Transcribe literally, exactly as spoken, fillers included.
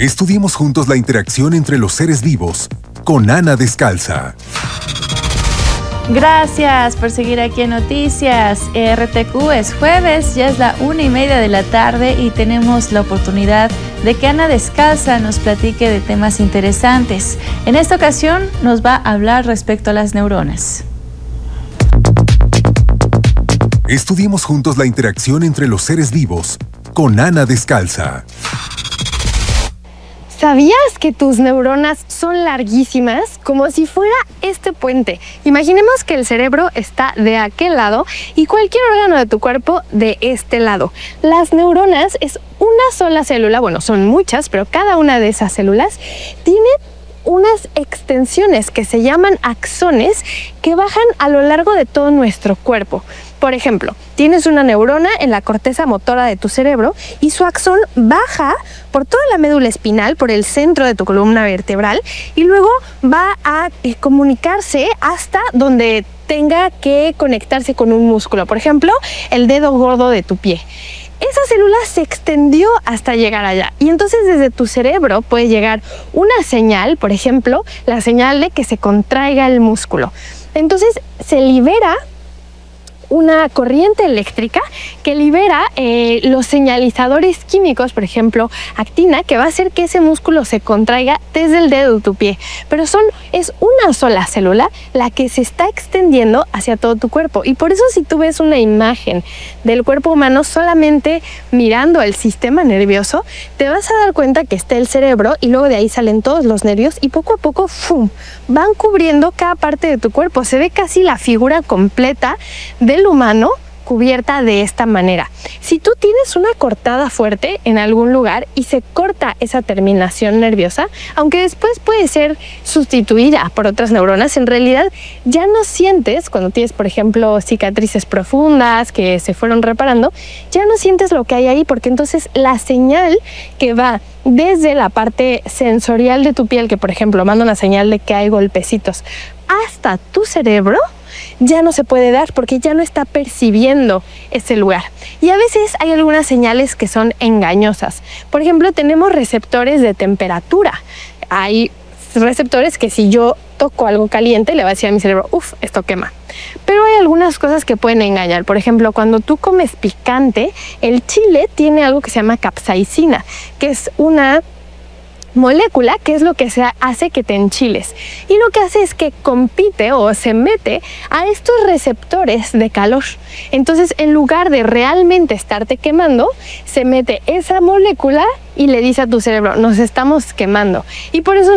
Estudiemos juntos la interacción entre los seres vivos con Ana Descalza. Gracias por seguir aquí en Noticias R T Q. Es jueves, ya es la una y media de la tarde y tenemos la oportunidad de que Ana Descalza nos platique de temas interesantes. En esta ocasión nos va a hablar respecto a las neuronas. Estudiemos juntos la interacción entre los seres vivos con Ana Descalza. ¿Sabías que tus neuronas son larguísimas? Como si fuera este puente. Imaginemos que el cerebro está de aquel lado y cualquier órgano de tu cuerpo de este lado. Las neuronas es una sola célula, bueno, son muchas, pero cada una de esas células tiene unas extensiones que se llaman axones que bajan a lo largo de todo nuestro cuerpo. Por ejemplo, tienes una neurona en la corteza motora de tu cerebro y su axón baja por toda la médula espinal, por el centro de tu columna vertebral y luego va a eh, comunicarse hasta donde tenga que conectarse con un músculo. Por ejemplo, el dedo gordo de tu pie. Esa célula se extendió hasta llegar allá y entonces desde tu cerebro puede llegar una señal, por ejemplo, la señal de que se contraiga el músculo. Entonces se libera una corriente eléctrica que libera eh, los señalizadores químicos, por ejemplo, actina, que va a hacer que ese músculo se contraiga desde el dedo de tu pie. Pero son, es una sola célula la que se está extendiendo hacia todo tu cuerpo. Y por eso si tú ves una imagen del cuerpo humano solamente mirando el sistema nervioso, te vas a dar cuenta que está el cerebro y luego de ahí salen todos los nervios y poco a poco ¡fum!, van cubriendo cada parte de tu cuerpo. Se ve casi la figura completa del humano cubierta de esta manera. Si tú tienes una cortada fuerte en algún lugar y se corta esa terminación nerviosa, aunque después puede ser sustituida por otras neuronas, en realidad ya no sientes, cuando tienes, por ejemplo, cicatrices profundas que se fueron reparando, ya no sientes lo que hay ahí, porque entonces la señal que va desde la parte sensorial de tu piel, que por ejemplo manda una señal de que hay golpecitos, hasta tu cerebro, ya no se puede dar porque ya no está percibiendo ese lugar. Y a veces hay algunas señales que son engañosas. Por ejemplo, tenemos receptores de temperatura. Hay receptores que si yo toco algo caliente le va a decir a mi cerebro, uff, esto quema. Pero hay algunas cosas que pueden engañar. Por ejemplo, cuando tú comes picante, el chile tiene algo que se llama capsaicina, que es una molécula que es lo que se hace que te enchiles y lo que hace es que compite o se mete a estos receptores de calor. Entonces, en lugar de realmente estarte quemando, se mete esa molécula y le dice a tu cerebro, nos estamos quemando. Y por eso